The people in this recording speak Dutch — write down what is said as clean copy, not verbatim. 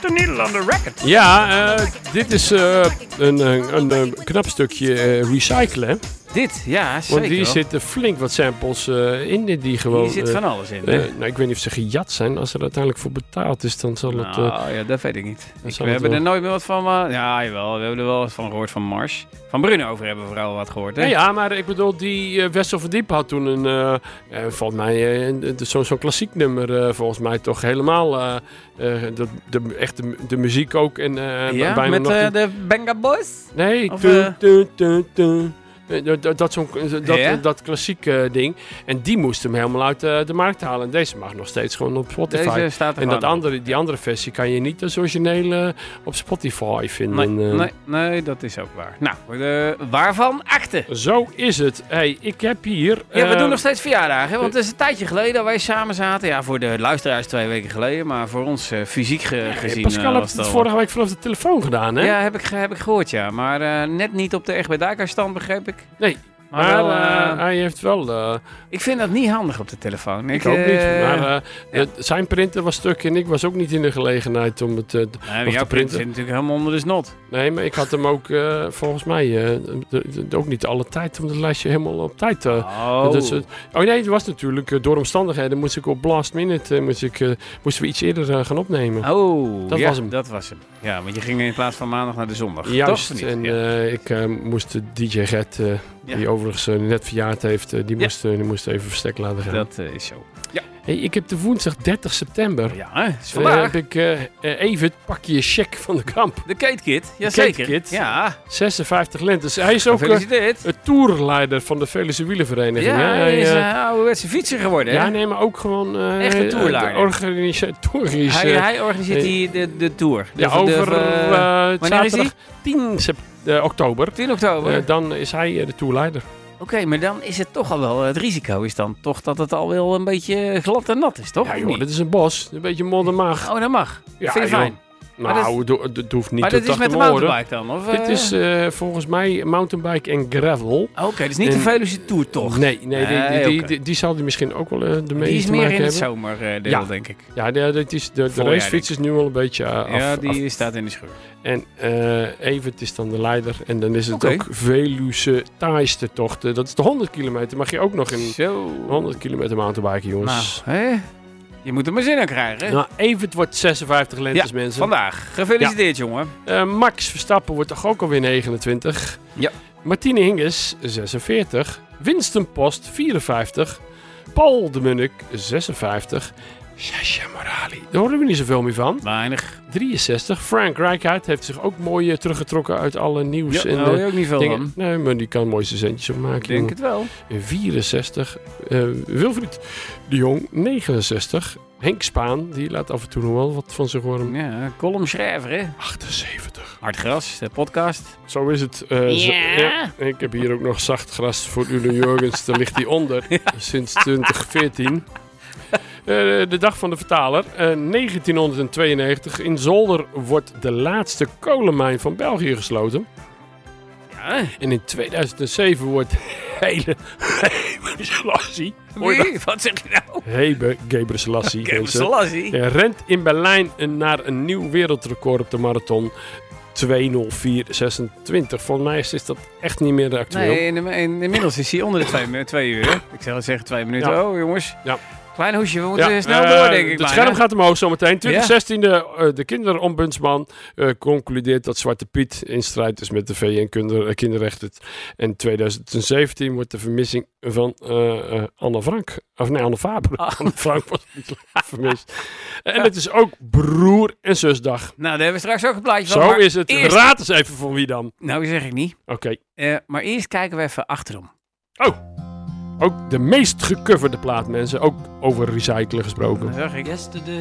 de Nederlander record. Ja, dit is een knap stukje recyclen. Dit, ja, zeker. Want hier zitten flink wat samples in die gewoon... Hier zit van alles in. Nou, ik weet niet of ze gejat zijn. Als er uiteindelijk voor betaald is, dan zal het... ja, dat weet ik niet. We hebben er nooit meer wat van... ja, jawel. We hebben er wel wat van gehoord van Mars. Van Bruno over hebben we vooral wat gehoord, hè? Ja, maar ik bedoel, die Wessel van Diep had toen volgens mij zo'n klassiek nummer. Volgens mij toch helemaal... de muziek ook. En, ja, bijna met nog de Benga Boys? Nee, dat klassieke ding. En die moest hem helemaal uit de markt halen. En deze mag nog steeds gewoon op Spotify. Deze staat er en gewoon die andere versie kan je niet als origineel op Spotify vinden. Nee, dat is ook waar. Nou, waarvan akte? Zo is het. Hey, ik heb hier... Ja, we doen nog steeds verjaardagen. Want het is een tijdje geleden dat wij samen zaten. Ja, voor de luisteraars 2 weken geleden. Maar voor ons fysiek gezien... Pascal heeft het vorige week vanaf de telefoon gedaan, hè? Ja, heb ik gehoord, ja. Maar net niet op de Egbert Dijkhuis stand, begreep ik. Nee. Maar hij heeft wel... ik vind dat niet handig op de telefoon. Ik ook niet. Maar zijn printer was stuk en ik was ook niet in de gelegenheid om het te jouw printer zit natuurlijk helemaal onder de snot. Nee, maar ik had hem ook volgens mij ook niet alle tijd om het lijstje helemaal op tijd... nee, het was natuurlijk door omstandigheden moest ik op last minute moesten we iets eerder gaan opnemen. Dat was hem. Ja, want je ging in plaats van maandag naar de zondag. Juist, en ik moest de DJ Gert... Die overigens net verjaard heeft, die moest even verstek laten gaan. Dat is zo. Ja. Hey, ik heb de woensdag 30 september. Ja, is vandaag. Heb ik even het pakje check van de kamp. De Kate Kid, jazeker. Ja. 56 lentes. Hij is ook het tourleider van de Veluwe Wielervereniging. Ja, hij is een ouderwetse fietser geworden. Ja, nee, maar ook gewoon... echt een tourleider. Hij organiseert de tour. Ja, wanneer is hij? 10 oktober. 10 oktober. Dan is hij de tourleider. Oké, maar dan is het toch al wel... Het risico is dan toch dat het al wel een beetje glad en nat is, toch? Ja joh, dit is een bos. Een beetje modder mag. Oh, dat mag. Ja, vind je fijn? Nou, het hoeft niet maar tot dit is met de mountainbike dan? Of, dit is volgens mij mountainbike en gravel. Oké, dus niet de Veluwe Tour toch? Nee, die zal die misschien ook wel de meeste Die is te meer maken in hebben. Het zomerdeel, denk ik. Ja, de racefiets is nu al een beetje af. Ja, die staat in de scheur. En Evert is dan de leider. En dan is het ook Veluwe taaiste tochten. Dat is de 100 kilometer. Mag je ook nog in 100 kilometer mountainbiken, jongens. Nou, hè? Je moet er maar zin aan krijgen. Nou, Evert wordt 56 lentes, mensen. Vandaag. Gefeliciteerd, jongen. Max Verstappen wordt toch ook alweer 29. Ja. Martine Hingis, 46. Winston Post, 54. Paul de Munnik, 56. Sasha Morali, daar horen we niet zoveel meer van. Weinig. 63. Frank Rijkaard heeft zich ook mooi teruggetrokken uit alle nieuws. Ja, daar hoor je ook niet veel van. Nee, maar die kan mooiste centjes opmaken. Ik denk het wel. 64. Wilfried de Jong, 69. Henk Spaan, die laat af en toe nog wel wat van zich horen. Ja, columnschrijver, hè? 78. Hardgras, de podcast. Zo is het. Ik heb hier ook nog zacht gras voor Udo Jurgens. Daar ligt hij onder. Sinds 2014. De dag van de vertaler. 1992. In Zolder wordt de laatste kolenmijn van België gesloten. Ja. En in 2007 wordt Hele Gebrselassie. Wat zeg je nou? Hebe Gebrselassie. Gebrselassie? Rent in Berlijn naar een nieuw wereldrecord op de marathon. 2:04:26. Volgens mij is dat echt niet meer actueel. Nee, inmiddels is hij onder de 2 uur. Ik zou zeggen 2 minuten. Ja. Oh, jongens. Ja. Klein hoesje, we moeten snel door, denk ik. Het scherm gaat omhoog zometeen. 2016, de kinderombudsman concludeert dat Zwarte Piet in strijd is met de VN-kinderrechten. En 2017 wordt de vermissing van Anne Frank. Of nee, Anne Faber. Anne Frank was niet vermist. En het is ook broer- en zusdag. Nou, daar hebben we straks ook een plaatje van. Zo is het. Raad eens even van wie dan. Nou, zeg ik niet. Oké. Maar eerst kijken we even achterom. Oh. Ook de meest gecoverde plaat, mensen. Ook over recyclen gesproken. Dat zag ik.